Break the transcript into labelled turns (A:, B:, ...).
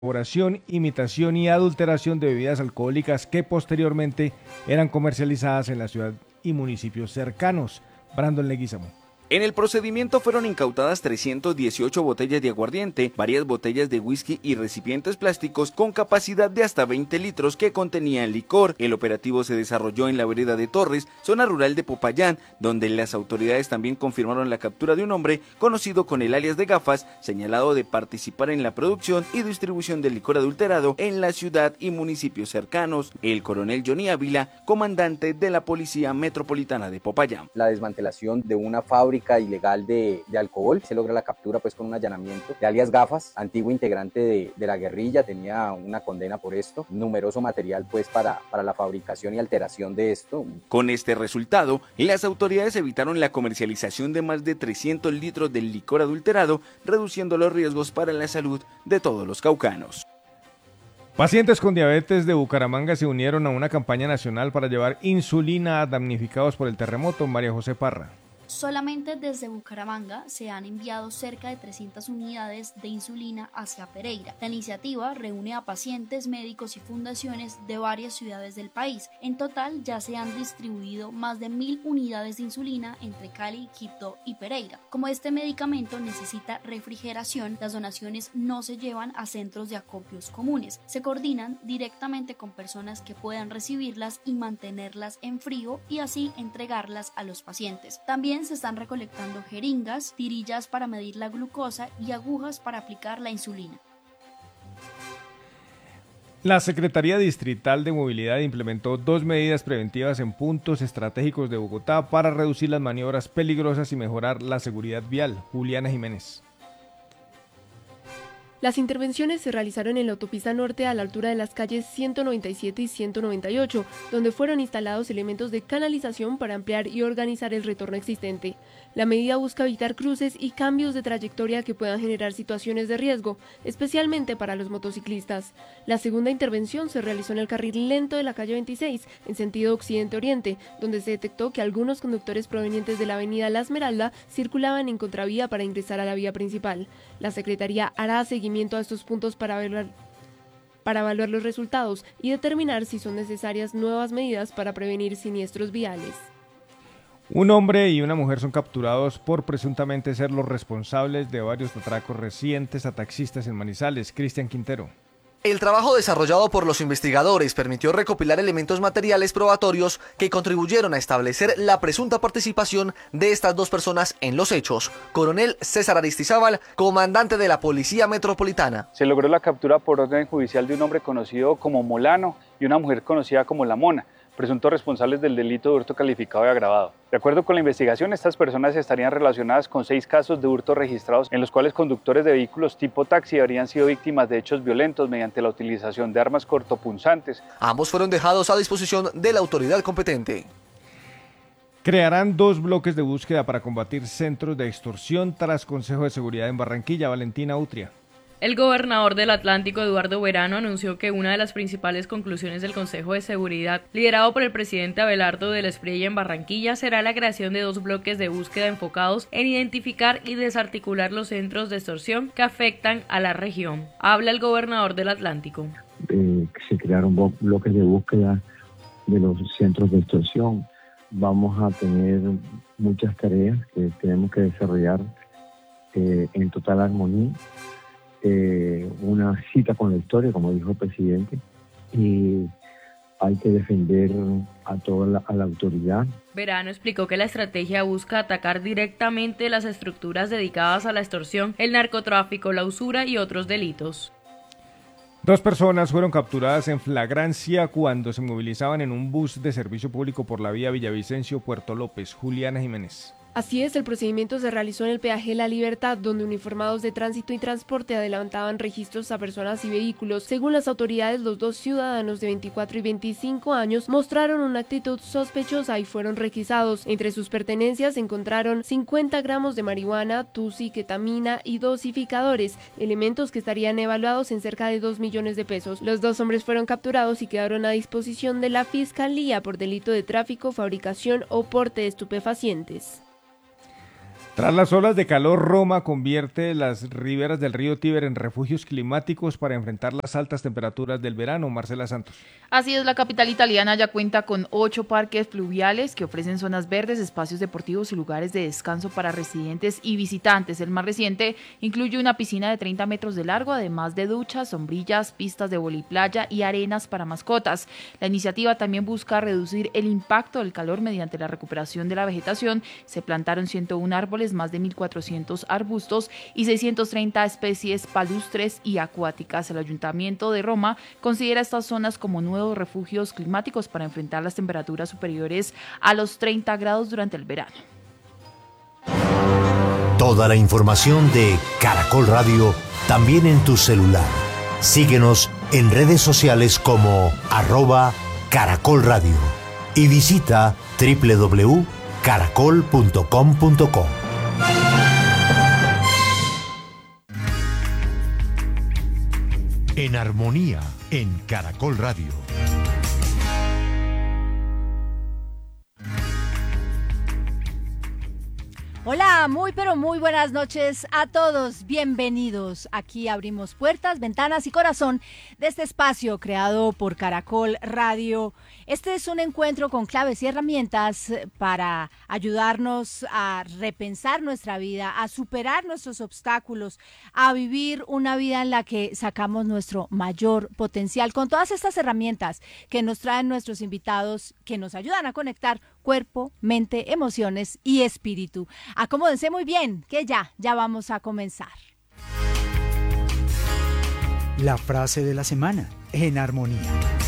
A: elaboración, imitación y adulteración de bebidas alcohólicas que posteriormente eran comercializadas en la ciudad y municipios cercanos. Brandon Leguizamo.
B: En el procedimiento fueron incautadas 318 botellas de aguardiente, varias botellas de whisky y recipientes plásticos con capacidad de hasta 20 litros que contenían licor. El operativo se desarrolló en la vereda de Torres, zona rural de Popayán, donde las autoridades también confirmaron la captura de un hombre conocido con el alias de Gafas, señalado de participar en la producción y distribución de licor adulterado en la ciudad y municipios cercanos. El coronel Johnny Ávila, comandante de la Policía Metropolitana de Popayán.
C: La desmantelación de una fábrica ilegal de alcohol, se logra la captura pues con un allanamiento de alias Gafas, antiguo integrante de la guerrilla, tenía una condena por esto, numeroso material pues para la fabricación y alteración de esto.
B: Con este resultado, las autoridades evitaron la comercialización de más de 300 litros del licor adulterado, reduciendo los riesgos para la salud de todos los caucanos.
A: Pacientes con diabetes de Bucaramanga se unieron a una campaña nacional para llevar insulina a damnificados por el terremoto. María José Parra.
D: Solamente desde Bucaramanga se han enviado cerca de 300 unidades de insulina hacia Pereira. La iniciativa reúne a pacientes, médicos y fundaciones de varias ciudades del país. En total ya se han distribuido más de 1000 unidades de insulina entre Cali, Quibdó y Pereira. Como este medicamento necesita refrigeración, las donaciones no se llevan a centros de acopios comunes. Se coordinan directamente con personas que puedan recibirlas y mantenerlas en frío y así entregarlas a los pacientes. También se están recolectando jeringas, tirillas para medir la glucosa y agujas para aplicar la insulina.
A: La Secretaría Distrital de Movilidad implementó 2 medidas preventivas en puntos estratégicos de Bogotá para reducir las maniobras peligrosas y mejorar la seguridad vial. Juliana Jiménez.
E: Las intervenciones se realizaron en la autopista norte a la altura de las calles 197 y 198, donde fueron instalados elementos de canalización para ampliar y organizar el retorno existente. La medida busca evitar cruces y cambios de trayectoria que puedan generar situaciones de riesgo, especialmente para los motociclistas. La segunda intervención se realizó en el carril lento de la calle 26, en sentido occidente-oriente, donde se detectó que algunos conductores provenientes de la avenida La Esmeralda circulaban en contravía para ingresar a la vía principal. La Secretaría hará seguimiento a estos puntos para evaluar los resultados y determinar si son necesarias nuevas medidas para prevenir siniestros viales.
A: Un hombre y una mujer son capturados por presuntamente ser los responsables de varios atracos recientes a taxistas en Manizales. Cristian Quintero.
F: El trabajo desarrollado por los investigadores permitió recopilar elementos materiales probatorios que contribuyeron a establecer la presunta participación de estas dos personas en los hechos. Coronel César Aristizábal, comandante de la Policía Metropolitana.
G: Se logró la captura por orden judicial de un hombre conocido como Molano y una mujer conocida como La Mona, presuntos responsables del delito de hurto calificado y agravado. De acuerdo con la investigación, estas personas estarían relacionadas con 6 casos de hurto registrados en los cuales conductores de vehículos tipo taxi habrían sido víctimas de hechos violentos mediante la utilización de armas cortopunzantes.
F: Ambos fueron dejados a disposición de la autoridad competente.
A: Crearán 2 bloques de búsqueda para combatir centros de extorsión tras Consejo de Seguridad en Barranquilla. Valentina Utria.
H: El gobernador del Atlántico, Eduardo Berano, anunció que una de las principales conclusiones del Consejo de Seguridad, liderado por el presidente Abelardo del Espriella en Barranquilla, será la creación de 2 bloques de búsqueda enfocados en identificar y desarticular los centros de extorsión que afectan a la región. Habla el gobernador del Atlántico.
I: Se crearon bloques de búsqueda de los centros de extorsión. Vamos a tener muchas tareas que tenemos que desarrollar en total armonía. Una cita con la historia, como dijo el presidente, y hay que defender a toda la autoridad.
H: Berano explicó que la estrategia busca atacar directamente las estructuras dedicadas a la extorsión, el narcotráfico, la usura y otros delitos.
A: 2 personas fueron capturadas en flagrancia cuando se movilizaban en un bus de servicio público por la vía Villavicencio-Puerto López. Juliana Jiménez.
E: Así es, el procedimiento se realizó en el peaje La Libertad, donde uniformados de tránsito y transporte adelantaban registros a personas y vehículos. Según las autoridades, los 2 ciudadanos de 24 y 25 años mostraron una actitud sospechosa y fueron requisados. Entre sus pertenencias se encontraron 50 gramos de marihuana, tusi, ketamina y dosificadores, elementos que estarían evaluados en cerca de 2 millones de pesos. Los 2 hombres fueron capturados y quedaron a disposición de la Fiscalía por delito de tráfico, fabricación o porte de estupefacientes.
A: Tras las olas de calor, Roma convierte las riberas del río Tíber en refugios climáticos para enfrentar las altas temperaturas del verano. Marcela Santos.
J: Así es, la capital italiana ya cuenta con 8 parques fluviales que ofrecen zonas verdes, espacios deportivos y lugares de descanso para residentes y visitantes. El más reciente incluye una piscina de 30 metros de largo, además de duchas, sombrillas, pistas de voliplaya y arenas para mascotas. La iniciativa también busca reducir el impacto del calor mediante la recuperación de la vegetación. Se plantaron 101 árboles, más de 1.400 arbustos y 630 especies palustres y acuáticas. El Ayuntamiento de Roma considera estas zonas como nuevos refugios climáticos para enfrentar las temperaturas superiores a los 30 grados durante el verano.
K: Toda la información de Caracol Radio también en tu celular. Síguenos en redes sociales como @Caracol Radio y visita www.caracol.com.co. En armonía en Caracol Radio.
L: Hola, pero muy buenas noches a todos. Bienvenidos. Aquí abrimos puertas, ventanas y corazón de este espacio creado por Caracol Radio. Este es un encuentro con claves y herramientas para ayudarnos a repensar nuestra vida, a superar nuestros obstáculos, a vivir una vida en la que sacamos nuestro mayor potencial. Con todas estas herramientas que nos traen nuestros invitados, que nos ayudan a conectar cuerpo, mente, emociones y espíritu. Acomódense muy bien, que ya vamos a comenzar.
M: La frase de la semana, en armonía.